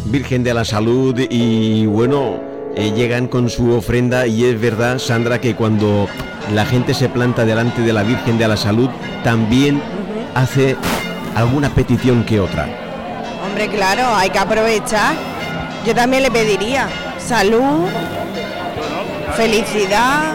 Virgen de la Salud y bueno, llegan con su ofrenda y es verdad, Sandra, que cuando la gente se planta delante de la Virgen de la Salud también hace alguna petición que otra. Hombre, claro, hay que aprovechar. Yo también le pediría salud, felicidad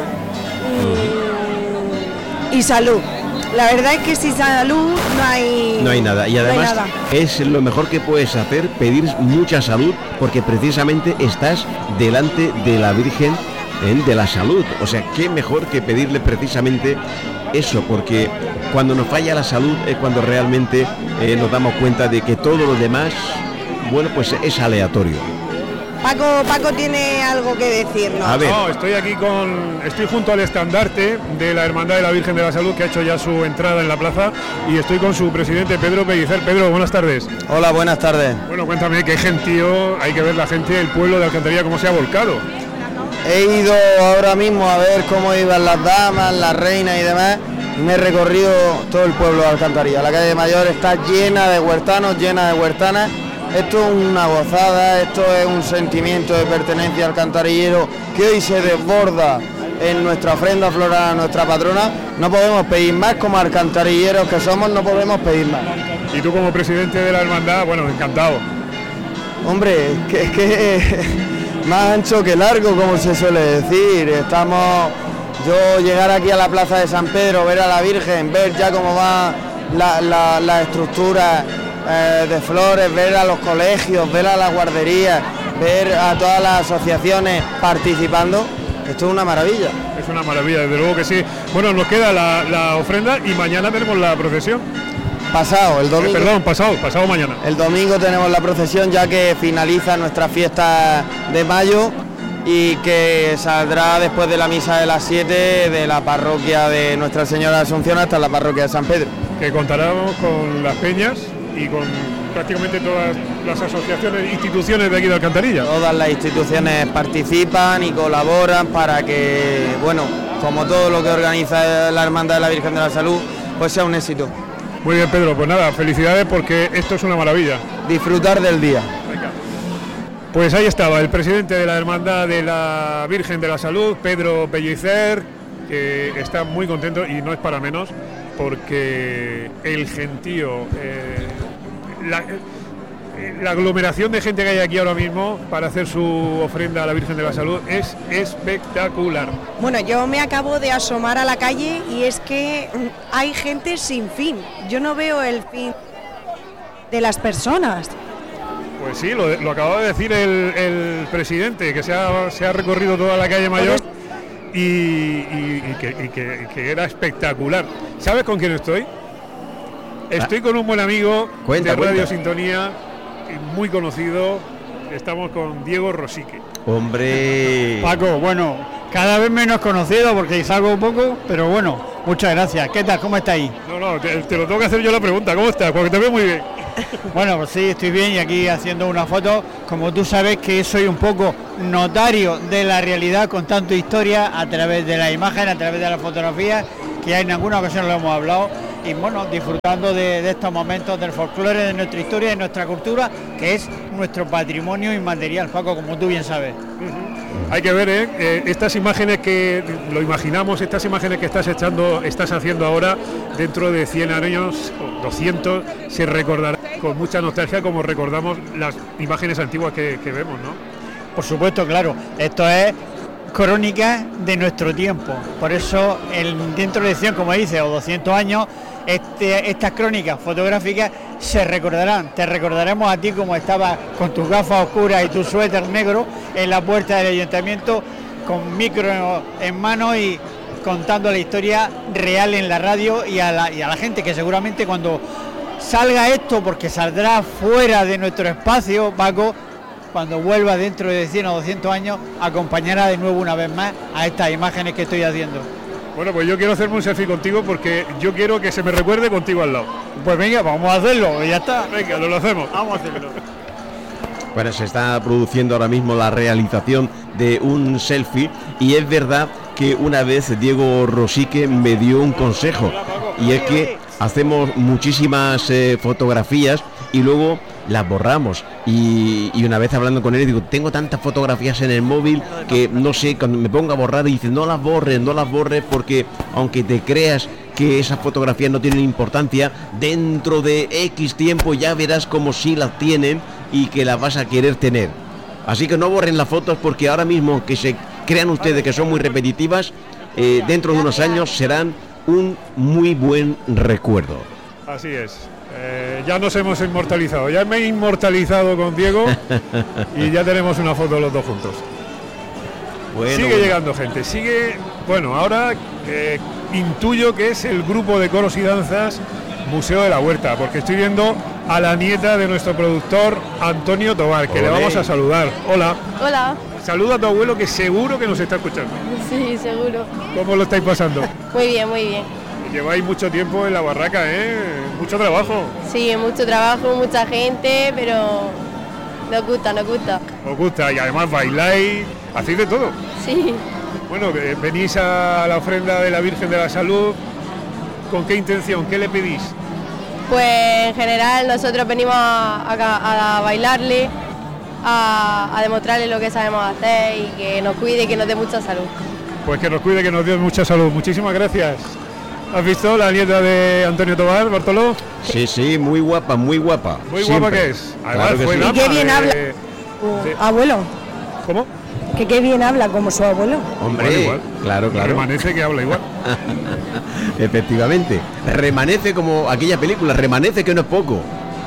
y salud. La verdad es que sin salud no hay nada. Y además es lo mejor que puedes hacer, pedir mucha salud, porque precisamente estás delante de la Virgen de la Salud. O sea, qué mejor que pedirle precisamente eso, porque cuando nos falla la salud es cuando realmente nos damos cuenta de que todo lo demás, bueno, pues es aleatorio. Paco tiene algo que decirnos. A ver. No, estoy junto al estandarte de la Hermandad de la Virgen de la Salud, que ha hecho ya su entrada en la plaza, y estoy con su presidente, Pedro Pellicer. Pedro, buenas tardes. Hola, buenas tardes. Bueno, cuéntame, qué gentío, hay que ver la gente, el pueblo de Alcantarilla, cómo se ha volcado. He ido ahora mismo a ver cómo iban las damas, las reinas y demás, y me he recorrido todo el pueblo de Alcantarilla. La calle Mayor está llena de huertanos, llena de huertanas. Esto es una gozada, esto es un sentimiento de pertenencia alcantarillero que hoy se desborda en nuestra ofrenda floral a nuestra patrona. No podemos pedir más, como alcantarilleros que somos, no podemos pedir más. Y tú como presidente de la hermandad, bueno, encantado. Hombre, es que más ancho que largo, como se suele decir. Yo llegar aquí a la plaza de San Pedro, ver a la Virgen, ver ya cómo va la estructura de flores, ver a los colegios, ver a las guarderías, ver a todas las asociaciones participando, esto es una maravilla. Es una maravilla, desde luego que sí. Bueno, nos queda la ofrenda y mañana tenemos la procesión. El domingo. Pasado mañana. El domingo tenemos la procesión, ya que finaliza nuestra fiesta de mayo y que saldrá después de la misa de las 7 de la parroquia de Nuestra Señora de Asunción hasta la parroquia de San Pedro. Que contaremos con las peñas y con prácticamente todas las asociaciones e instituciones de aquí de Alcantarilla. Todas las instituciones participan y colaboran para que, bueno, como todo lo que organiza la Hermandad de la Virgen de la Salud, pues sea un éxito. Muy bien, Pedro, pues nada, felicidades porque esto es una maravilla. Disfrutar del día. Venga. Pues ahí estaba el presidente de la Hermandad de la Virgen de la Salud, Pedro Pellicer, que está muy contento y no es para menos, porque el gentío, la aglomeración de gente que hay aquí ahora mismo para hacer su ofrenda a la Virgen de la Salud es espectacular. Bueno, yo me acabo de asomar a la calle y es que hay gente sin fin. Yo no veo el fin de las personas. Pues sí, lo acaba de decir el presidente, que se ha recorrido toda la calle Mayor y que era espectacular. ¿Sabes con quién estoy? Estoy con un buen amigo de Radio Sintonía, muy conocido. Estamos con Diego Rosique. Hombre. Paco, bueno, cada vez menos conocido porque salgo un poco, pero bueno, muchas gracias. ¿Qué tal? ¿Cómo estáis? No, te lo tengo que hacer yo la pregunta. ¿Cómo estás? Porque te veo muy bien. Bueno, pues sí, estoy bien y aquí haciendo una foto. Como tú sabes que soy un poco notario de la realidad, contando historia a través de la imagen, a través de la fotografía, que ya en alguna ocasión lo hemos hablado. Y bueno, disfrutando de estos momentos del folclore, de nuestra historia, de nuestra cultura, que es nuestro patrimonio inmaterial, Paco, como tú bien sabes. Hay que ver, estas imágenes que lo imaginamos, estas imágenes que estás haciendo ahora, dentro de 100 años, o 200, se recordará con mucha nostalgia como recordamos las imágenes antiguas que vemos, ¿no? Por supuesto, claro, esto es crónica de nuestro tiempo, por eso dentro de 100, como dice, o 200 años, estas crónicas fotográficas se recordarán. Te recordaremos a ti como estabas con tus gafas oscuras y tu suéter negro en la puerta del ayuntamiento con micro en mano y contando la historia real en la radio y a la gente que seguramente cuando salga esto, porque saldrá fuera de nuestro espacio, Paco, cuando vuelva dentro de 100 o 200 años, acompañará de nuevo una vez más a estas imágenes que estoy haciendo. Bueno, pues yo quiero hacerme un selfie contigo porque yo quiero que se me recuerde contigo al lado. Pues venga, vamos a hacerlo, y ya está. Venga, lo hacemos. Vamos a hacerlo. Bueno, se está produciendo ahora mismo la realización de un selfie y es verdad que una vez Diego Rosique me dio un consejo y es que hacemos muchísimas fotografías y luego las borramos. Y una vez hablando con él, digo, tengo tantas fotografías en el móvil que no sé, cuando me pongo a borrar, y dice, no las borres, porque aunque te creas que esas fotografías no tienen importancia, dentro de X tiempo ya verás como sí las tienen y que las vas a querer tener. Así que no borren las fotos, porque ahora mismo, que se crean ustedes que son muy repetitivas, dentro de unos años serán un muy buen recuerdo. Así es. Ya nos hemos inmortalizado. Ya me he inmortalizado con Diego y ya tenemos una foto los dos juntos. Sigue llegando gente. Bueno, ahora intuyo que es el grupo de coros y danzas Museo de la Huerta, porque estoy viendo a la nieta de nuestro productor Antonio Tobar, que le vamos a saludar. Hola. Hola. Saluda a tu abuelo, que seguro que nos está escuchando. Sí, seguro. ¿Cómo lo estáis pasando? Muy bien, muy bien. Lleváis mucho tiempo en la barraca, mucho trabajo. Sí, mucho trabajo, mucha gente, pero nos gusta. Os gusta, y además bailáis, hacéis de todo. Sí. Bueno, venís a la ofrenda de la Virgen de la Salud. ¿Con qué intención? ¿Qué le pedís? Pues en general nosotros venimos a bailarle, a demostrarle lo que sabemos hacer y que nos cuide y que nos dé mucha salud. Pues que nos cuide, que nos dé mucha salud. Muchísimas gracias. ¿Has visto la nieta de Antonio Tobar, Bartoló? Sí, muy guapa, muy guapa. Muy siempre. guapa que es. Además, Claro que fue sí. dama ¿Y qué bien habla? Sí. Abuelo, ¿Cómo? que qué bien habla como su abuelo. Hombre, Igual. claro. Remanece que habla igual. Efectivamente. Remanece como aquella película, remanece que no es poco.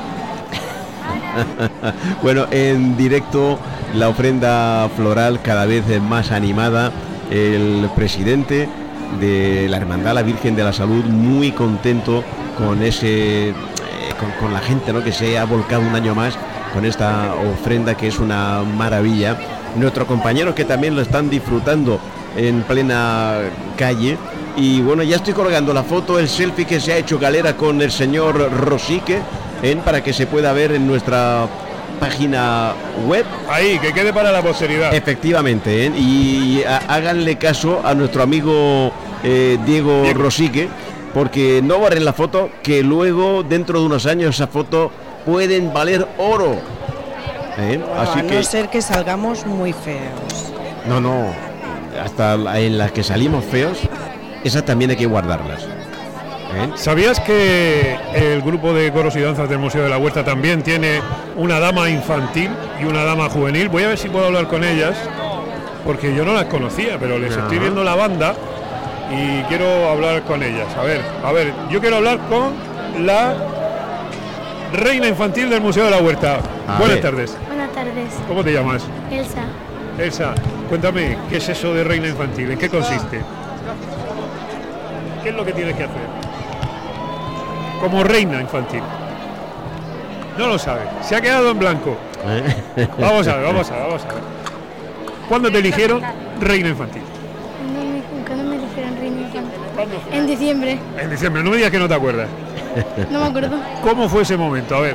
Bueno, en directo la ofrenda floral cada vez es más animada. El presidente de la Hermandad La Virgen de la Salud muy contento con ese con la gente, ¿no?, que se ha volcado un año más con esta ofrenda, que es una maravilla. Nuestros compañeros que también lo están disfrutando en plena calle. Y bueno, ya estoy colgando la foto, el selfie que se ha hecho Galera con el señor Rosique, para que se pueda ver en nuestra página web. Ahí, que quede para la posteridad. Efectivamente, y háganle caso a nuestro amigo Diego Rosique, porque no borren la foto, que luego dentro de unos años esa foto pueden valer oro. Así a que no ser que salgamos muy feos. no, hasta en las que salimos feos, esas también hay que guardarlas. ¿Sabías que el grupo de coros y danzas del Museo de la Huerta también tiene una dama infantil y una dama juvenil? Voy a ver si puedo hablar con ellas, porque yo no las conocía, pero les estoy viendo la banda y quiero hablar con ellas. A ver, yo quiero hablar con la reina infantil del Museo de la Huerta. Buenas tardes. Buenas tardes. ¿Cómo te llamas? Elsa, cuéntame, ¿qué es eso de reina infantil? ¿En qué consiste? ¿Qué es lo que tienes que hacer como reina infantil? No lo sabe, se ha quedado en blanco. Vamos a ver. ¿Cuándo te eligieron reina infantil? ¿Cuándo me eligieron reina infantil? En diciembre. En diciembre, no me digas que no te acuerdas. No me acuerdo. ¿Cómo fue ese momento? A ver,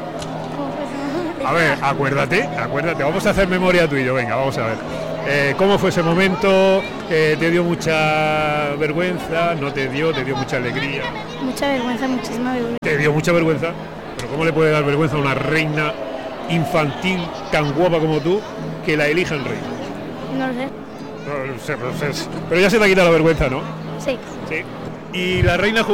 acuérdate, vamos a hacer memoria tú y yo, venga, vamos a ver. ¿Cómo fue ese momento? ¿Te dio mucha vergüenza? ¿No te dio? ¿Te dio mucha alegría? Mucha vergüenza, muchísima vergüenza. ¿Te dio mucha vergüenza? ¿Pero cómo le puede dar vergüenza a una reina infantil tan guapa como tú que la elijan reina? No lo sé. No sé, pero ya se te ha quitado la vergüenza, ¿no? Sí. Sí. ¿Y la reina